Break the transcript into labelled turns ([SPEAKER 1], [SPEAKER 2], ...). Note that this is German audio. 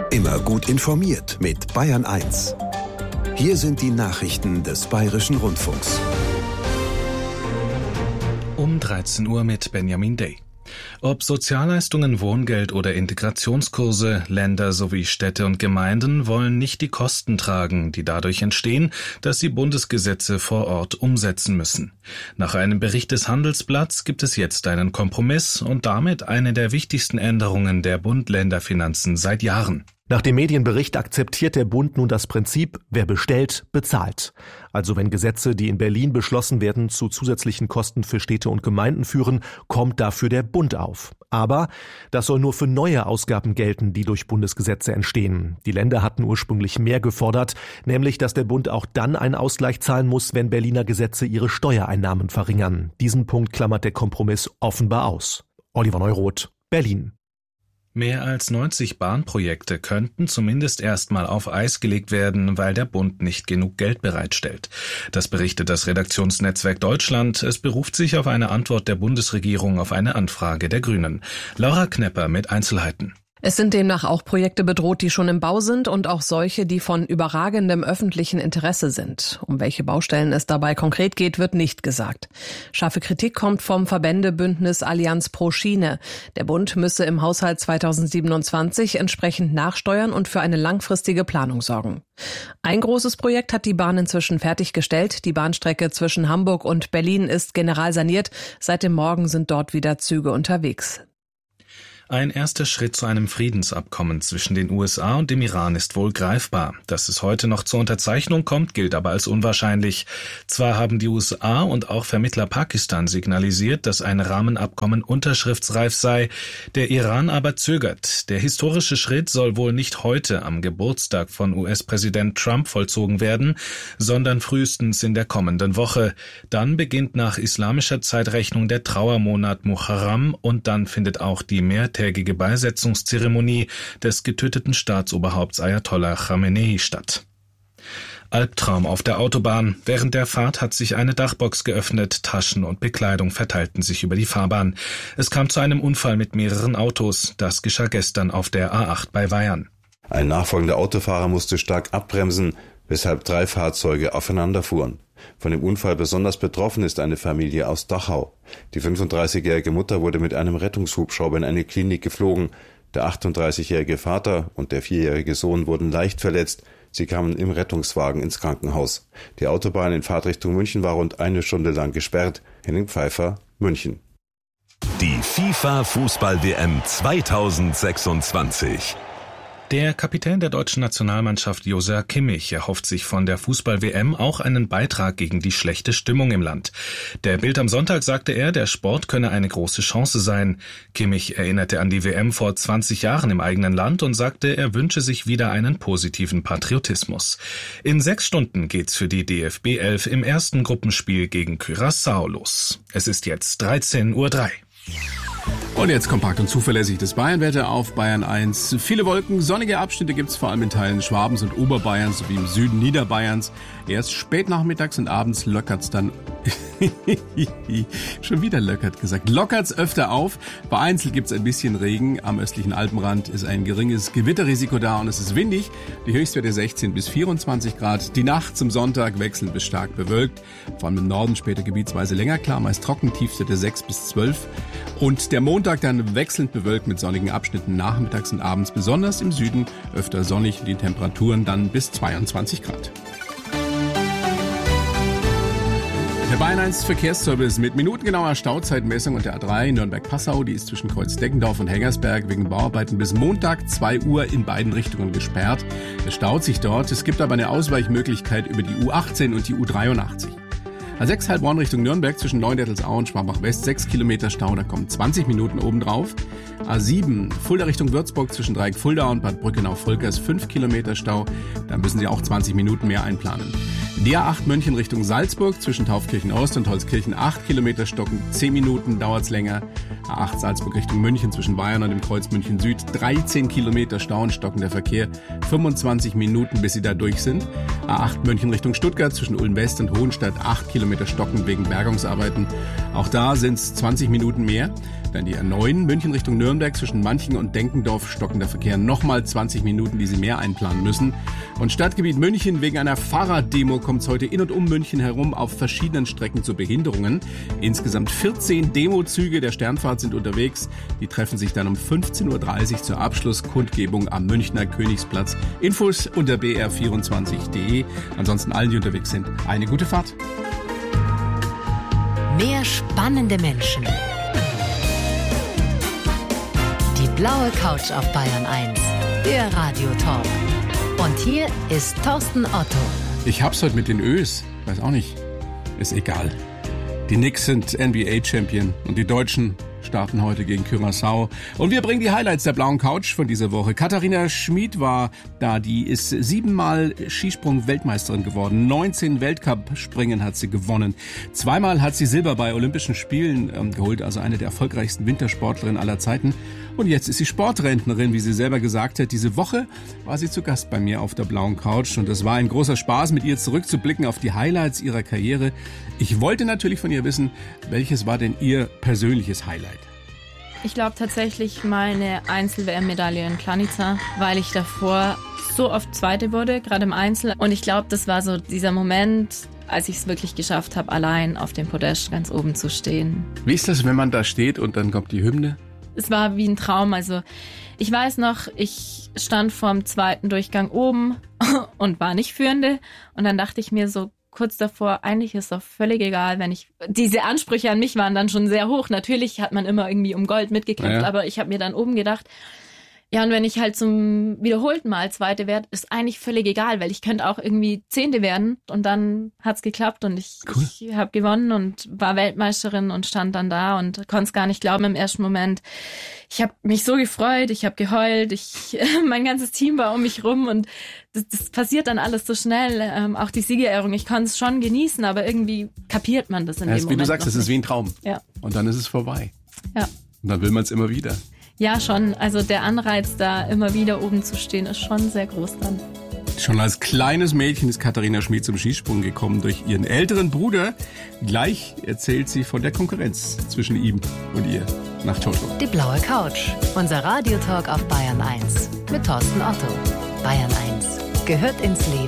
[SPEAKER 1] Immer gut informiert mit Bayern 1. Hier sind die Nachrichten des Bayerischen Rundfunks.
[SPEAKER 2] Um 13 Uhr mit Benjamin Day. Ob Sozialleistungen, Wohngeld oder Integrationskurse, Länder sowie Städte und Gemeinden wollen nicht die Kosten tragen, die dadurch entstehen, dass sie Bundesgesetze vor Ort umsetzen müssen. Nach einem Bericht des Handelsblatts gibt es jetzt einen Kompromiss und damit eine der wichtigsten Änderungen der Bund-Länder-Finanzen seit Jahren.
[SPEAKER 3] Nach dem Medienbericht akzeptiert der Bund nun das Prinzip, wer bestellt, bezahlt. Also wenn Gesetze, die in Berlin beschlossen werden, zu zusätzlichen Kosten für Städte und Gemeinden führen, kommt dafür der Bund auf. Aber das soll nur für neue Ausgaben gelten, die durch Bundesgesetze entstehen. Die Länder hatten ursprünglich mehr gefordert, nämlich dass der Bund auch dann einen Ausgleich zahlen muss, wenn Berliner Gesetze ihre Steuereinnahmen verringern. Diesen Punkt klammert der Kompromiss offenbar aus. Oliver Neuroth, Berlin.
[SPEAKER 2] Mehr als 90 Bahnprojekte könnten zumindest erstmal auf Eis gelegt werden, weil der Bund nicht genug Geld bereitstellt. Das berichtet das Redaktionsnetzwerk Deutschland. Es beruft sich auf eine Antwort der Bundesregierung auf eine Anfrage der Grünen. Laura Knepper mit Einzelheiten.
[SPEAKER 4] Es sind demnach auch Projekte bedroht, die schon im Bau sind und auch solche, die von überragendem öffentlichen Interesse sind. Um welche Baustellen es dabei konkret geht, wird nicht gesagt. Scharfe Kritik kommt vom Verbändebündnis Allianz pro Schiene. Der Bund müsse im Haushalt 2027 entsprechend nachsteuern und für eine langfristige Planung sorgen. Ein großes Projekt hat die Bahn inzwischen fertiggestellt. Die Bahnstrecke zwischen Hamburg und Berlin ist generalsaniert. Seit dem Morgen sind dort wieder Züge unterwegs.
[SPEAKER 2] Ein erster Schritt zu einem Friedensabkommen zwischen den USA und dem Iran ist wohl greifbar. Dass es heute noch zur Unterzeichnung kommt, gilt aber als unwahrscheinlich. Zwar haben die USA und auch Vermittler Pakistan signalisiert, dass ein Rahmenabkommen unterschriftsreif sei, der Iran aber zögert. Der historische Schritt soll wohl nicht heute am Geburtstag von US-Präsident Trump vollzogen werden, sondern frühestens in der kommenden Woche. Dann beginnt nach islamischer Zeitrechnung der Trauermonat Muharram und dann findet auch die mehrtägige Beisetzungszeremonie des getöteten Staatsoberhaupts Ayatollah Khamenei statt. Albtraum auf der Autobahn. Während der Fahrt hat sich eine Dachbox geöffnet, Taschen und Bekleidung verteilten sich über die Fahrbahn. Es kam zu einem Unfall mit mehreren Autos. Das geschah gestern auf der A8 bei Weyern.
[SPEAKER 5] Ein nachfolgender Autofahrer musste stark abbremsen, weshalb 3 Fahrzeuge aufeinander fuhren. Von dem Unfall besonders betroffen ist eine Familie aus Dachau. Die 35-jährige Mutter wurde mit einem Rettungshubschrauber in eine Klinik geflogen. Der 38-jährige Vater und der 4-jährige Sohn wurden leicht verletzt. Sie kamen im Rettungswagen ins Krankenhaus. Die Autobahn in Fahrtrichtung München war rund 1 Stunde lang gesperrt. Henning Pfeiffer, München.
[SPEAKER 1] Die FIFA-Fußball-WM 2026.
[SPEAKER 2] Der Kapitän der deutschen Nationalmannschaft Joshua Kimmich erhofft sich von der Fußball-WM auch einen Beitrag gegen die schlechte Stimmung im Land. Der Bild am Sonntag sagte er, der Sport könne eine große Chance sein. Kimmich erinnerte an die WM vor 20 Jahren im eigenen Land und sagte, er wünsche sich wieder einen positiven Patriotismus. In 6 Stunden geht's für die DFB 11 im ersten Gruppenspiel gegen Curaçao los. Es ist jetzt 13:03 Uhr.
[SPEAKER 6] Und jetzt kompakt und zuverlässig das Bayernwetter auf Bayern 1. Viele Wolken, sonnige Abschnitte gibt's vor allem in Teilen Schwabens und Oberbayerns sowie im Süden Niederbayerns. Erst spät nachmittags und abends lockert's dann, schon wieder lockert's öfter auf. Vereinzelt gibt's ein bisschen Regen. Am östlichen Alpenrand ist ein geringes Gewitterrisiko da und es ist windig. Die Höchstwerte 16 bis 24 Grad. Die Nacht zum Sonntag wechselnd bis stark bewölkt. Vor allem im Norden später gebietsweise länger klar, meist trocken, Tiefstwerte 6 bis 12. Und der Montag dann wechselnd bewölkt mit sonnigen Abschnitten nachmittags und abends, besonders im Süden öfter sonnig, die Temperaturen dann bis 22 Grad. Der Bayern 1 Verkehrsservice mit minutengenauer Stauzeitmessung und der A3 Nürnberg-Passau, die ist zwischen Kreuz-Deckendorf und Hengersberg wegen Bauarbeiten bis Montag 2 Uhr in beiden Richtungen gesperrt. Es staut sich dort, es gibt aber eine Ausweichmöglichkeit über die U18 und die U83. A6 Heilbronn Richtung Nürnberg zwischen Neudettelsau und Schwabach-West 6 Kilometer Stau, da kommen 20 Minuten obendrauf. A7 Fulda Richtung Würzburg zwischen Dreieck Fulda und Bad Brückenau-Volkers 5 Kilometer Stau, da müssen Sie auch 20 Minuten mehr einplanen. Die A8 München Richtung Salzburg zwischen Taufkirchen Ost und Holzkirchen 8 Kilometer stocken, 10 Minuten dauert's länger. A8 Salzburg Richtung München zwischen Bayern und dem Kreuz München Süd 13 Kilometer Stau und stockender Verkehr, 25 Minuten bis Sie da durch sind. A8 München Richtung Stuttgart zwischen Ulm West und Hohenstadt 8 Kilometer stocken wegen Bergungsarbeiten. Auch da sind's 20 Minuten mehr. Dann die A9 München Richtung Nürnberg zwischen Manching und Denkendorf stockender Verkehr. Nochmal 20 Minuten, die Sie mehr einplanen müssen. Und Stadtgebiet München, wegen einer Fahrraddemo kommt es heute in und um München herum auf verschiedenen Strecken zu Behinderungen. Insgesamt 14 Demozüge der Sternfahrt sind unterwegs. Die treffen sich dann um 15.30 Uhr zur Abschlusskundgebung am Münchner Königsplatz. Infos unter br24.de. Ansonsten allen, die unterwegs sind, eine gute Fahrt.
[SPEAKER 7] Mehr spannende Menschen. Die blaue Couch auf Bayern 1, der Radiotalk. Und hier ist Thorsten Otto.
[SPEAKER 6] Ich hab's heute mit den Ös. Weiß auch nicht. Ist egal. Die Knicks sind NBA-Champion und die Deutschen starten heute gegen Curaçao. Und wir bringen die Highlights der blauen Couch von dieser Woche. Katharina Schmid war da. Die ist 7-mal Skisprung-Weltmeisterin geworden. 19 Weltcup-Springen hat sie gewonnen. 2-mal hat sie Silber bei Olympischen Spielen geholt. Also eine der erfolgreichsten Wintersportlerinnen aller Zeiten. Und jetzt ist sie Sportrentnerin, wie sie selber gesagt hat. Diese Woche war sie zu Gast bei mir auf der blauen Couch. Und es war ein großer Spaß, mit ihr zurückzublicken auf die Highlights ihrer Karriere. Ich wollte natürlich von ihr wissen, welches war denn ihr persönliches Highlight?
[SPEAKER 8] Ich glaube tatsächlich meine Einzel-WM-Medaille in Planica, weil ich davor so oft Zweite wurde, gerade im Einzel. Und ich glaube, das war so dieser Moment, als ich es wirklich geschafft habe, allein auf dem Podest ganz oben zu stehen.
[SPEAKER 6] Wie ist das, wenn man da steht und dann kommt die Hymne?
[SPEAKER 8] Es war wie ein Traum. Also ich weiß noch, ich stand vorm zweiten Durchgang oben und war nicht Führende. Und dann dachte ich mir so kurz davor, eigentlich ist doch völlig egal, wenn ich... Diese Ansprüche an mich waren dann schon sehr hoch. Natürlich hat man immer irgendwie um Gold mitgekämpft, aber ich habe mir dann oben gedacht, ja, und wenn ich halt zum wiederholten Mal Zweite werde, ist eigentlich völlig egal, weil ich könnte auch irgendwie Zehnte werden. Und dann hat's geklappt und ich habe gewonnen und war Weltmeisterin und stand dann da und konnte es gar nicht glauben im ersten Moment. Ich habe mich so gefreut, ich habe geheult, mein ganzes Team war um mich rum und das passiert dann alles so schnell. Auch die Siegerehrung, ich konnte es schon genießen, aber irgendwie kapiert man das in dem Moment.
[SPEAKER 6] Wie du sagst, es ist wie ein Traum.
[SPEAKER 8] Ja.
[SPEAKER 6] Und dann ist es vorbei.
[SPEAKER 8] Ja.
[SPEAKER 6] Und dann will man es immer wieder.
[SPEAKER 8] Ja, schon. Also der Anreiz, da immer wieder oben zu stehen, ist schon sehr groß dann.
[SPEAKER 6] Schon als kleines Mädchen ist Katharina Schmid zum Skisprung gekommen durch ihren älteren Bruder. Gleich erzählt sie von der Konkurrenz zwischen ihm und ihr nach Toto.
[SPEAKER 7] Die blaue Couch, unser Radiotalk auf Bayern 1 mit Thorsten Otto. Bayern 1 gehört ins Leben.